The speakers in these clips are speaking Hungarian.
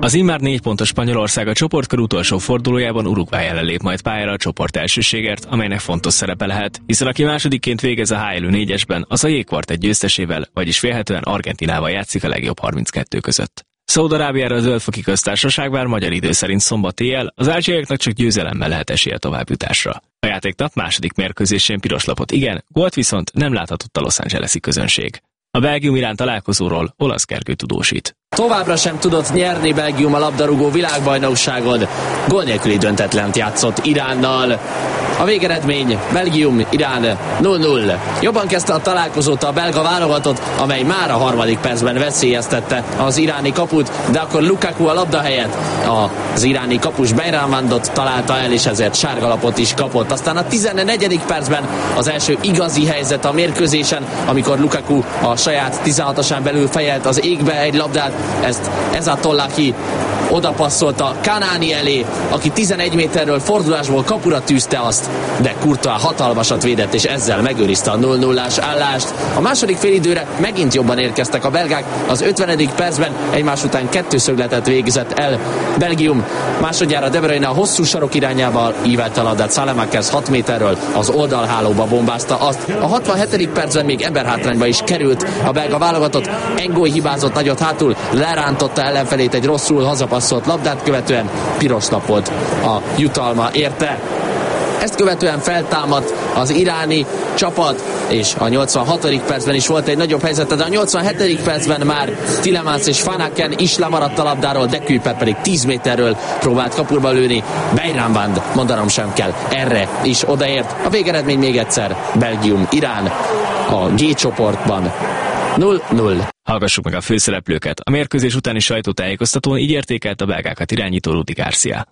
Az immár 4 pontos Spanyolország a csoportkör utolsó fordulójában Uruguay ellen lép majd pályára a csoport elsőségért, amelynek fontos szerepe lehet, hiszen aki másodikként végez a H elő 4-esben, az a J-kvartett győztesével, vagyis vélhetően Argentinával játszik a legjobb 32 között. Szaúd-Arábiára a Zöld-foki Köztársaság vár magyar idő szerint szombat éjjel, az ázsiaiaknak csak győzelemmel lehet esélye továbbjutásra. A játéknap második mérkőzésén piros lapot igen, gólt viszont nem láthatott a Los Angeles-i közönség. A Belgium-Irán találkozóról Olasz Gergő tudósít. Továbbra sem tudott nyerni Belgium a labdarúgó világbajnokságon. Gól nélküli döntetlent játszott Iránnal. A végeredmény Belgium-Irán 0-0. Jobban kezdte a találkozót a belga válogatott, amely már a harmadik percben veszélyeztette az iráni kaput, de akkor Lukaku a labda helyett az iráni kapus Beiranvandot találta el, és ezért sárgalapot is kapott. Aztán a 14. percben az első igazi helyzet a mérkőzésen, amikor Lukaku a saját 16-asán belül fejelt az égbe egy labdát, ezt Ezatollahi odapasszolta Kanani elé, aki 11 méterről fordulásból kapura tűzte azt, de Courtois hatalmasat védett, és ezzel megőrizte a 0-0-ás állást. A második félidőre megint jobban érkeztek a belgák, az 50. percben egymás után 2 szögletet végzett el Belgium. Másodjára De Bruyne a hosszú sarok irányába ívelte a labdát, Saelemaekers 6 méterről az oldalhálóba bombázta azt. A 67. percben még emberhátrányba is került a belga válogatott, Engoy hibázott nagyot hátul, lerántotta ellenfelét egy rosszul hazapasszolt labdát, követően piros lapot a jutalma érte. Ezt követően feltámadt az iráni csapat, és a 86. percben is volt egy nagyobb helyzet, de a 87. percben már Tielemans és Van Aken is lemaradt a labdáról, de Kuiper pedig 10 méterről próbált kapurba lőni. Beiranvand, mondanom sem kell, erre is odaért. A végeredmény még egyszer Belgium-Irán a G csoportban 0-0. Hallgassuk meg a főszereplőket. A mérkőzés utáni sajtótájékoztatón így értékelt a belgákat irányító Rudi Garcia.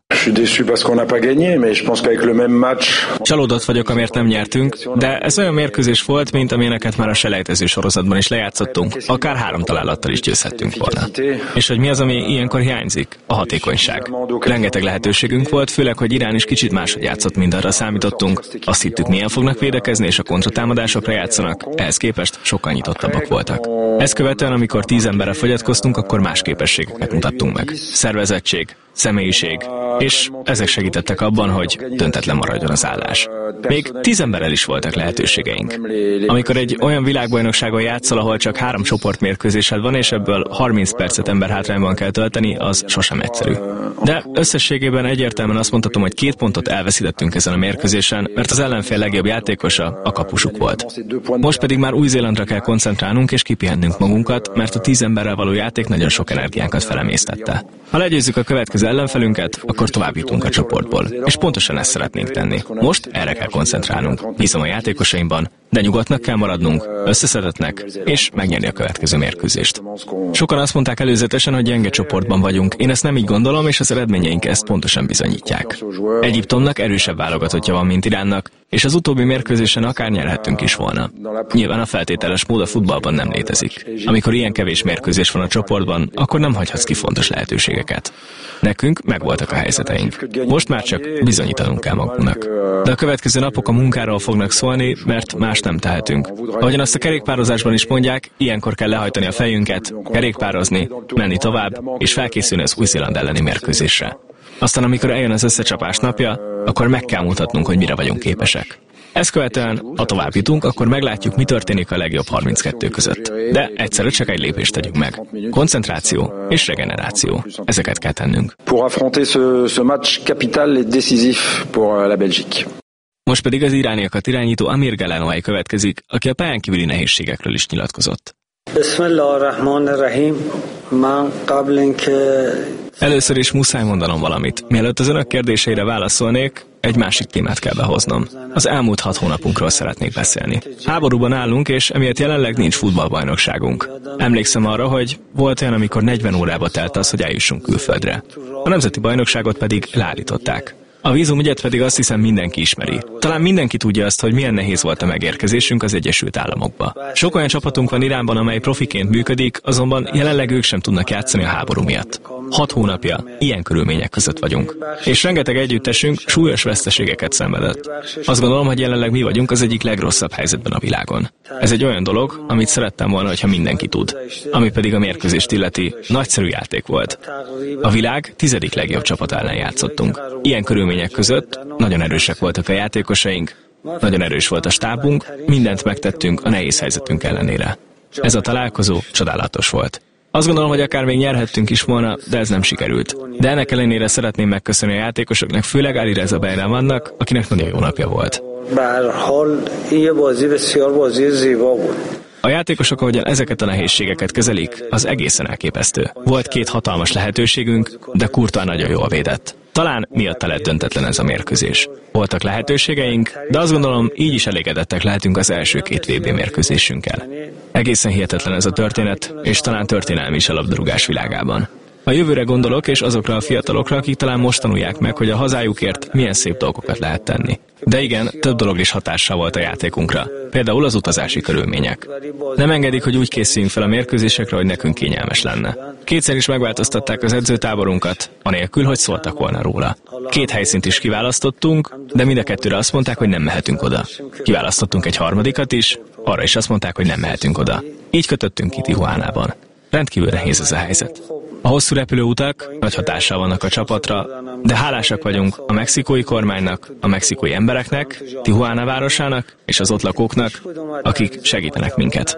Csalódott vagyok, amért nem nyertünk, de ez olyan mérkőzés volt, mint amilyeneket már a selejtező sorozatban is lejátszottunk, akár 3 találattal is győzhettünk volna. És hogy mi az, ami ilyenkor hiányzik? A hatékonyság. Rengeteg lehetőségünk volt, főleg, hogy Irán is kicsit máshogy játszott, mint arra számítottunk. Azt hittük, milyen fognak védekezni, és a kontratámadásokra játszanak, ehhez képest sokkal nyitottabbak voltak. Ezt követően, amikor 10 emberre fogyatkoztunk, akkor más képességeket mutattunk meg. Szervezettség, személyiség, és ezek segítettek abban, hogy döntetlen maradjon az állás. Még 10 emberrel is voltak lehetőségeink. Amikor egy olyan világbajnokságon játszol, ahol csak 3 csoportmérkőzésed van, és ebből 30 percet emberhátrányban kell tölteni, az sosem egyszerű. De összességében egyértelműen azt mondhatom, hogy 2 pontot elveszítettünk ezen a mérkőzésen, mert az ellenfél legjobb játékosa a kapusuk volt. Most pedig már Új-Zélandra kell koncentrálnunk és kipihennünk magunkat, mert a 10 emberrel való játék nagyon sok energiánkat felemésztette. Ha legyőzzük a következő ellenfelünket, akkor tovább jutunk a csoportból, és pontosan ezt szeretnénk tenni. Most erre kell koncentrálnunk. Bízom a játékosaimban, de nyugodtnak kell maradnunk, összeszedettnek, és megnyerni a következő mérkőzést. Sokan azt mondták előzetesen, hogy gyenge csoportban vagyunk. Én ezt nem így gondolom, és az eredményeink ezt pontosan bizonyítják. Egyiptomnak erősebb válogatottja van, mint Iránnak, és az utóbbi mérkőzésen akár nyerhettünk is volna. Nyilván a feltételes mód a futballban nem létezik. Amikor ilyen kevés mérkőzés van a csoportban, akkor nem hagyhatsz ki fontos lehetőségeket. Nekünk megvoltak a helyzeteink. Most már csak bizonyítanunk kell magunknak. De a következő napok a munkáról fognak szólni, mert más nem tehetünk. Ahogyan azt a kerékpározásban is mondják, ilyenkor kell lehajtani a fejünket, kerékpározni, menni tovább, és felkészülni az Új-Zéland elleni mérkőzésre. Aztán, amikor eljön az összecsapás napja, akkor meg kell mutatnunk, hogy mire vagyunk képesek. Ezt követően, ha tovább jutunk, akkor meglátjuk, mi történik a legjobb 32 között. De egyszerre csak egy lépést tegyünk meg. Koncentráció és regeneráció. Ezeket kell tennünk. Most pedig az irániakat irányító Amir Galanwai következik, aki a pályán kívüli nehézségekről is nyilatkozott. Először is muszáj mondanom valamit. Mielőtt az önök kérdéseire válaszolnék, egy másik témát kell behoznom. Az elmúlt 6 hónapunkról szeretnék beszélni. Háborúban állunk, és emiatt jelenleg nincs futballbajnokságunk. Emlékszem arra, hogy volt olyan, amikor 40 órába telt az, hogy eljussunk külföldre. A nemzeti bajnokságot pedig leállították. A vízumügyet pedig azt hiszem mindenki ismeri. Talán mindenki tudja azt, hogy milyen nehéz volt a megérkezésünk az Egyesült Államokba. Sok olyan csapatunk van Iránban, amely profiként működik, azonban jelenleg ők sem tudnak játszani a háború miatt. 6 hónapja ilyen körülmények között vagyunk. És rengeteg együttesünk súlyos veszteségeket szenvedett. Azt gondolom, hogy jelenleg mi vagyunk az egyik legrosszabb helyzetben a világon. Ez egy olyan dolog, amit szerettem volna, hogyha mindenki tud. Ami pedig a mérkőzést illeti, nagyszerű játék volt. A világ 10. legjobb csapat ellen játszottunk. Ilyen körülmények között nagyon erősek voltak a játékosaink, nagyon erős volt a stábunk, mindent megtettünk a nehéz helyzetünk ellenére. Ez a találkozó csodálatos volt. Azt gondolom, hogy akár még nyerhettünk is volna, de ez nem sikerült. De ennek ellenére szeretném megköszönni a játékosoknak, főleg Alireza Bejramvannak, akinek nagyon jó napja volt. A játékosok, ahogyan ezeket a nehézségeket kezelik, az egészen elképesztő. Volt 2 hatalmas lehetőségünk, de Courtois nagyon jól védett. Talán miatta lett döntetlen ez a mérkőzés. Voltak lehetőségeink, de azt gondolom, így is elégedettek lehetünk az első 2 VB mérkőzésünkkel. Egészen hihetetlen ez a történet, és talán történelmi is a labdarúgás világában. A jövőre gondolok, és azokra a fiatalokra, akik talán most tanulják meg, hogy a hazájukért milyen szép dolgokat lehet tenni. De igen, több dolog is hatással volt a játékunkra. Például az utazási körülmények. Nem engedik, hogy úgy készüljünk fel a mérkőzésekre, hogy nekünk kényelmes lenne. 2-szer is megváltoztatták az edzőtáborunkat, anélkül, hogy szóltak volna róla. 2 helyszínt is kiválasztottunk, de mind a 2-re azt mondták, hogy nem mehetünk oda. Kiválasztottunk egy 3. is, arra is azt mondták, hogy nem mehetünk oda. Így kötöttünk ki Tijuánában. Rendkívül nehéz ez a helyzet. A hosszú repülőutak nagy hatással vannak a csapatra, de hálásak vagyunk a mexikói kormánynak, a mexikói embereknek, Tijuana városának és az ott lakóknak, akik segítenek minket.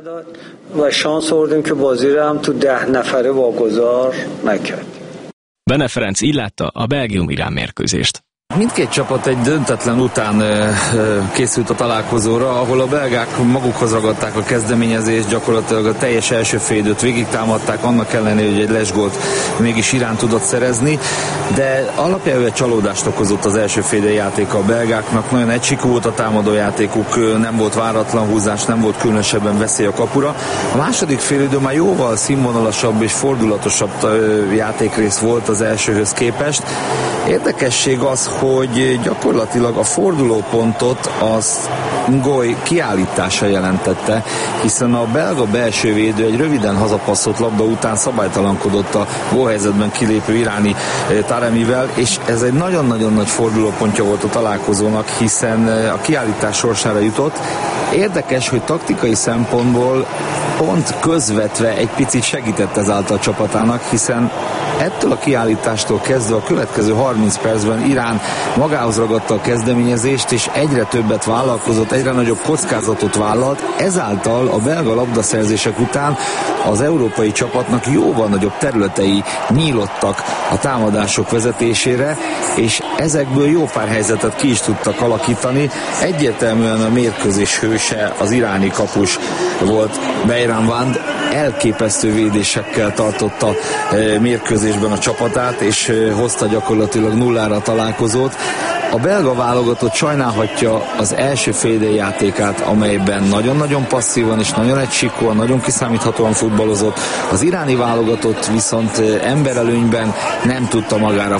Bene Ferenc így látta a Belgium-Irán mérkőzést. Mindkét csapat egy döntetlen után készült a találkozóra, ahol a belgák magukhoz ragadták a kezdeményezést, gyakorlatilag a teljes első fél időt végig támadták, annak ellenére, hogy egy lesgólt mégis Irán tudott szerezni, de alapjában csalódást okozott az első fél idő játéka a belgáknak, nagyon egysikú volt a támadójátékuk, nem volt váratlan húzás, nem volt különösebben veszély a kapura. A második fél idő már jóval színvonalasabb és fordulatosabb játékrész volt az elsőhöz képest. Érdekesség az, hogy gyakorlatilag a fordulópontot az Ngoy kiállítása jelentette, hiszen a belga belső védő egy röviden hazapasszolt labda után szabálytalankodott a gólhelyzetben kilépő iráni Taremivel, és ez egy nagyon-nagyon nagy fordulópontja volt a találkozónak, hiszen a kiállítás sorsára jutott. Érdekes, hogy taktikai szempontból pont közvetve egy picit segített ezáltal a csapatának, hiszen ettől a kiállítástól kezdve a következő 30 percben Irán magához ragadta a kezdeményezést, és egyre többet vállalkozott, egyre nagyobb kockázatot vállalt, ezáltal a belga labdaszerzések után az európai csapatnak jóval nagyobb területei nyílottak a támadások vezetésére, és ezekből jó pár helyzetet ki is tudtak alakítani. Egyértelműen a mérkőzés hőse az iráni kapus volt Bejramvan, elképesztő védésekkel tartotta mérkőzésben a csapatát, és hozta gyakorlatilag 0-ra a találkozót. A belga válogatott sajnálhatja az első fél játékát, amelyben nagyon-nagyon passzívan és nagyon egysikúan, nagyon kiszámíthatóan futballozott. Az iráni válogatott viszont emberelőnyben nem tudta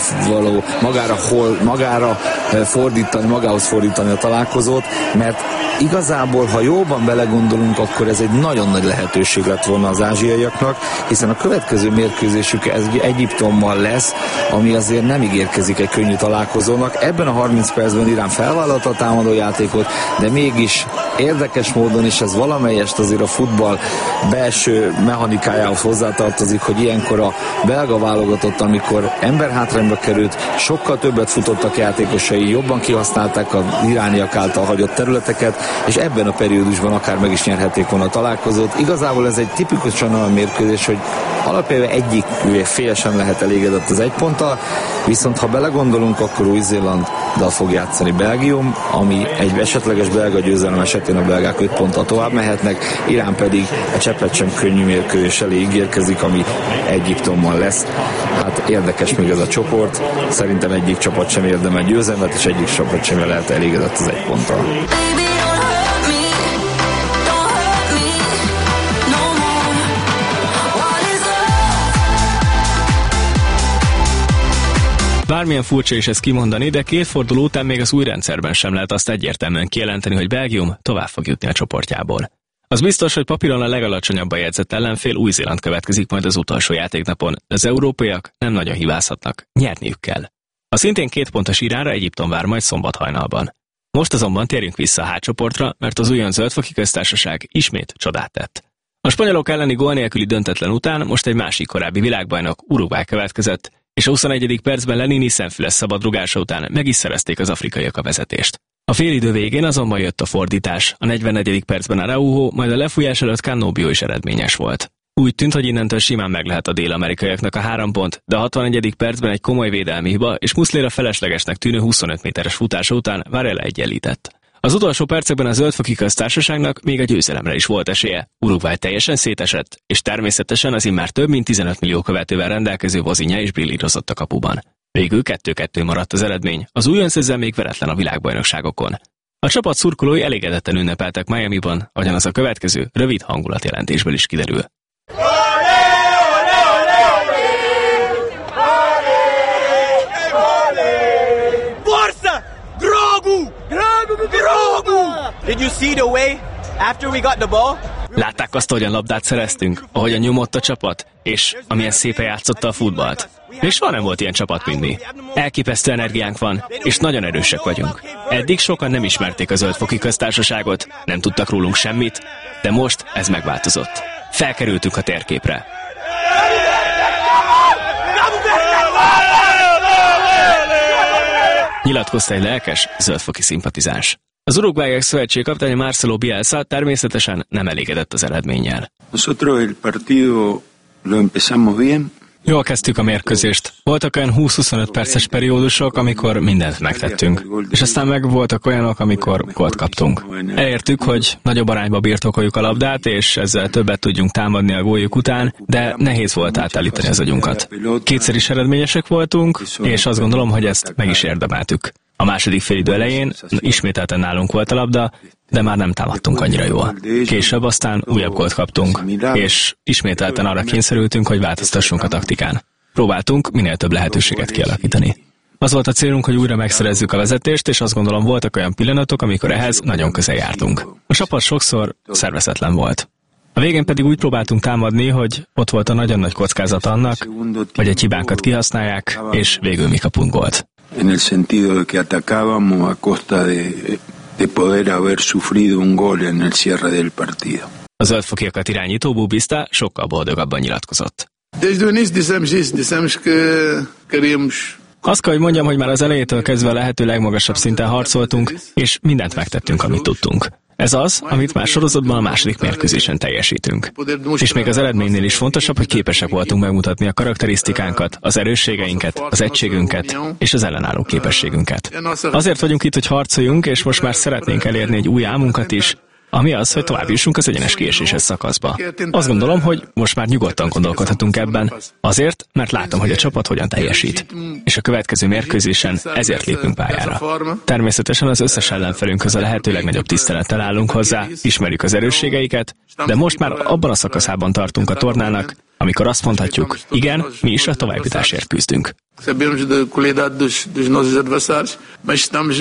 magához fordítani a találkozót, mert igazából, ha jóban belegondolunk, akkor ez egy nagyon nagy lehetőség lett volna az ázsiaiaknak, hiszen a következő mérkőzésük Egyiptommal lesz, ami azért nem ígérkezik egy könnyű találkozónak. Ebben a 30 percben Irán felvállalta a támadójátékot, de mégis érdekes módon is ez valamelyest azért a futball belső mechanikájához hozzátartozik, hogy ilyenkor a belga válogatott, amikor emberhátrányba került, sokkal többet futottak játékosai, jobban kihasználták az irániak által hagyott területeket, és ebben a periódusban akár meg is nyerhették volna a találkozót. Igazából ez egy tipikusan olyan mérkőzés, hogy alapjában egyik fél sem lehet elégedett az 1 ponttal, viszont ha belegondolunk, akkor Új-Zélanddal fog játszani Belgium, ami egy esetleges belga győzelem esetén a belgák 5 ponttal tovább mehetnek, Irán pedig a cseppet sem könnyű mérkőzés elé ígérkezik, ami Egyiptommal lesz. Hát érdekes még ez a csoport, szerintem egyik csapat sem érdemel győzelmet, és egyik csapat sem lehet elégedett az 1 ponttal. Bármilyen furcsa is ezt kimondani, de 2 forduló után még az új rendszerben sem lehet azt egyértelműen kijelenteni, hogy Belgium tovább fog jutni a csoportjából. Az biztos, hogy papíron a legalacsonyabban jegyzett ellenfél Új-Zéland következik majd az utolsó játéknapon, de az európaiak nem nagyon hibázhatnak, nyerniük kell. A szintén 2 pontos Iránra Egyiptom vár majd szombat hajnalban. Most azonban térjünk vissza a H-csoportra, mert az újon Zöldfoki Köztársaság ismét csodát tett. A spanyolok elleni gól nélküli döntetlen után most egy másik korábbi világbajnok, Uruguay következett, és a 21. percben Lenini szemfüles szabadrugása után meg is szerezték az afrikaiak a vezetést. A félidő végén azonban jött a fordítás, a 44. percben Araujo, majd a lefújás előtt Cannobio is eredményes volt. Úgy tűnt, hogy innentől simán meg lehet a dél-amerikaiaknak a 3 pont, de a 61. percben egy komoly védelmi hiba és Muslera feleslegesnek tűnő 25 méteres futása után Varela egyenlített. Az utolsó percekben a Zöldfoki Köztársaságnak még a győzelemre is volt esélye. Uruguay teljesen szétesett, és természetesen az immár több mint 15 millió követővel rendelkező Vozinha is brillírozott a kapuban. Végül 2-2 maradt az eredmény, az újonc ezzel még veretlen a világbajnokságokon. A csapat szurkolói elégedetten ünnepeltek Miamiban, ahogyan az a következő rövid hangulatjelentésből is kiderül. Did you see the way after we got the ball? Látták azt, hogyan labdát szereztünk, ahogyan nyomott a csapat, és amilyen szépen játszotta a futballt. Még soha nem volt ilyen csapat, mint mi. Elképesztő energiánk van, és nagyon erősek vagyunk. Eddig sokan nem ismerték a Zöldfoki Köztársaságot, nem tudtak rólunk semmit, de most ez megváltozott. Felkerültünk a térképre. Nyilatkozta egy lelkes zöldfoki szimpatizáns. Az Uruguayok szövetség kapitánya Marcelo Bielsa természetesen nem elégedett az eredménnyel. Jól kezdtük a mérkőzést. Voltak olyan 20-25 perces periódusok, amikor mindent megtettünk. És aztán meg voltak olyanok, amikor gólt kaptunk. Elértük, hogy nagyobb arányba birtokoljuk a labdát, és ezzel többet tudjunk támadni a góljuk után, de nehéz volt átállítani az agyunkat. 2-szer is eredményesek voltunk, és azt gondolom, hogy ezt meg is érdemeltük. A második félidő elején ismételten nálunk volt a labda, de már nem támadtunk annyira jól. Később aztán újabb gólt kaptunk, és ismételten arra kényszerültünk, hogy változtassunk a taktikán. Próbáltunk minél több lehetőséget kialakítani. Az volt a célunk, hogy újra megszerezzük a vezetést, és azt gondolom voltak olyan pillanatok, amikor ehhez nagyon közel jártunk. A csapat sokszor szervezetlen volt. A végén pedig úgy próbáltunk támadni, hogy ott volt a nagyon nagy kockázat annak, hogy egy hibánkat kihasználják, és végül mi kapunk gólt. En el sentido de que atacábamos a costa de poder haber sufrido un gol en el cierre del partido. A zöldfokiakat irányító Bubista sokkal boldogabban nyilatkozott. Azt kell, hogy mondjam, hogy már az elejétől kezdve a lehető legmagasabb szinten harcoltunk, és mindent megtettünk, amit tudtunk. Ez az, amit már sorozatban a második mérkőzésen teljesítünk. És még az eredménynél is fontosabb, hogy képesek voltunk megmutatni a karakterisztikánkat, az erősségeinket, az egységünket és az ellenálló képességünket. Azért vagyunk itt, hogy harcoljunk, és most már szeretnénk elérni egy új álmunkat is, ami az, hogy tovább jussunk az egyenes kieséses szakaszba. Azt gondolom, hogy most már nyugodtan gondolkodhatunk ebben, azért, mert látom, hogy a csapat hogyan teljesít. És a következő mérkőzésen ezért lépünk pályára. Természetesen az összes ellenfelünkhöz a lehető legnagyobb tisztelettel állunk hozzá, ismerjük az erősségeiket, de most már abban a szakaszában tartunk a tornának, amikor azt mondhatjuk, igen, mi is a továbbjutásért küzdünk. Sabemos da qualidade dos nossos adversários, mas estamos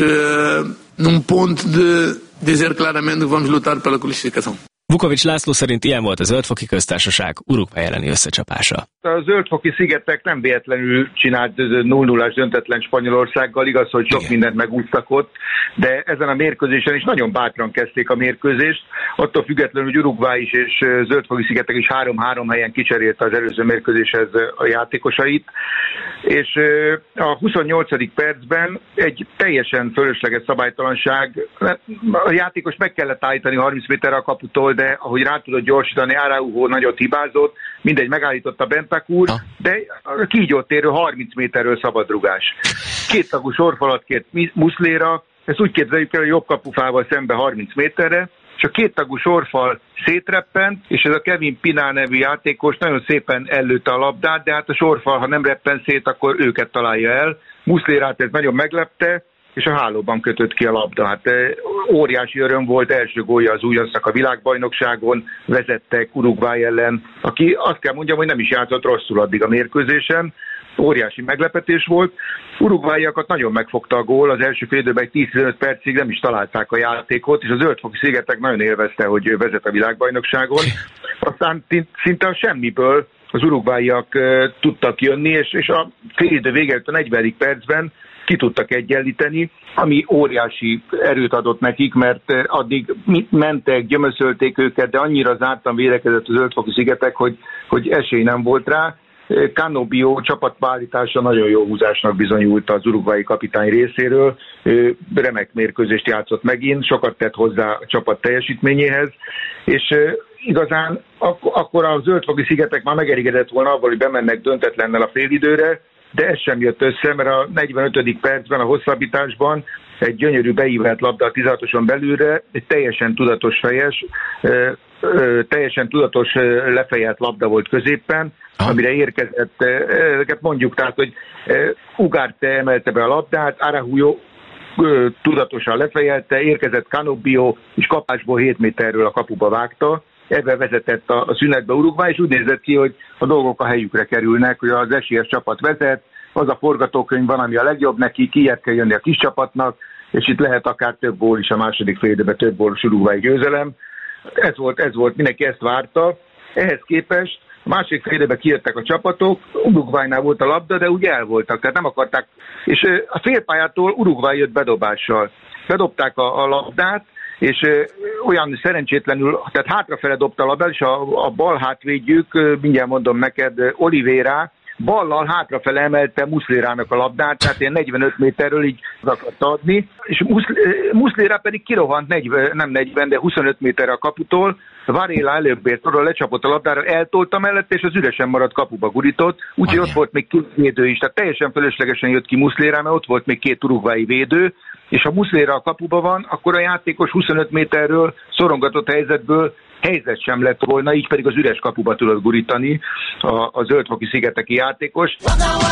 num ponto de dizer claramente que vamos lutar pela classificação. Vukovics László szerint ilyen volt a Zöldfoki Köztársaság Uruguay elleni összecsapása. A Zöldfoki-szigetek nem véletlenül csinált 0-0-ás döntetlen Spanyolországgal, igaz, hogy sok mindent megúsztak ott, de ezen a mérkőzésen is nagyon bátran kezdték a mérkőzést, attól függetlenül, hogy Uruguay is és Zöldfoki-szigetek is 3-3 helyen kicserélte az előző mérkőzéshez a játékosait, és a 28. percben egy teljesen fölösleges szabálytalanság, a játékos meg kellett állítani 30 méterre a kaputól, de ahogy rá tudott gyorsítani, Araujo nagyot hibázott, mindegy, megállította Bentancur, de a kígyótérről 30 méterről szabadrugás. Kéttagú sorfalat kért Muslera, ezt úgy képzeljük el, hogy jobb kapufával szembe 30 méterre, és a kéttagú sorfal szétreppent, és ez a Kevin Pinal nevű játékos nagyon szépen ellőtte a labdát, de hát a sorfal, ha nem reppen szét, akkor őket találja el. Muslerát ez nagyon meglepte, és a hálóban kötött ki a labda. Hát óriási öröm volt, első gólja az újoncnak a világbajnokságon, vezettek Uruguay ellen, aki azt kell mondjam, hogy nem is játszott rosszul addig a mérkőzésen. óriási meglepetés volt. Uruguayiakat nagyon megfogta a gól, az első fél időben egy 10-15 percig nem is találták a játékot, és a Zöld-foki-szigetek nagyon élvezte, hogy vezet a világbajnokságon. Aztán szinte a semmiből az uruguayiak tudtak jönni, és a fél idő vége a 40. percben ki tudtak egyenlíteni, ami óriási erőt adott nekik, mert addig mentek, gyömöszölték őket, de annyira zártan védekezett az Zöld-foki-szigetek, hogy esély nem volt rá. Canobio csapatbeállítása nagyon jó húzásnak bizonyult az uruguayi kapitány részéről. Remek mérkőzést játszott megint, sokat tett hozzá a csapat teljesítményéhez, és igazán akkor a Zöld-foki-szigetek már megelégedett volna avval, hogy bemennek döntetlennel a félidőre, de ez sem jött össze, mert a 45. percben a hosszabbításban egy gyönyörű beívelt labda a 16-oson belülre, egy teljesen tudatos fejes, teljesen tudatos lefejelt labda volt középpen, amire érkezett, mondjuk, tehát, hogy Ugarte emelte be a labdát, Araujo tudatosan lefejelte, érkezett Canobio, és kapásból 7 méterről a kapuba vágta. Ebben vezetett a szünetbe Uruguay, és úgy nézett ki, hogy a dolgok a helyükre kerülnek, hogy az esélyes csapat vezet, az a forgatókönyv van, ami a legjobb neki, kijebb kell jönni a kis csapatnak, és itt lehet akár több gól is a második fél időben, több gólos uruguayi győzelem. Ez volt, mindenki ezt várta. Ehhez képest a második fél időben kijöttek a csapatok, Uruguaynál volt a labda, de úgy el voltak, tehát nem akarták. És a félpályától Uruguay jött bedobással. Bedobták a labdát, és olyan szerencsétlenül, tehát hátrafele dobta a labdát, és a bal hátvédjük, mindjárt mondom neked, Oliveira, ballal hátrafele emelte Muslerának a labdát, tehát ilyen 45 méterről így akarta adni, és Muslera pedig kirohant 25 méterre a kaputól, Varela előbbért oda lecsapott a labdára, eltolta mellette, és az üresen maradt kapuba gurított, úgyhogy ott volt még 2 védő is, tehát teljesen fölöslegesen jött ki Muslera, mert ott volt még 2 uruguayi védő, és ha Muslera a kapuba van, akkor a játékos 25 méterről szorongatott helyzetből helyzet sem lett volna, így pedig az üres kapuba tudott gurítani a Zöld-foki-szigeteki játékos.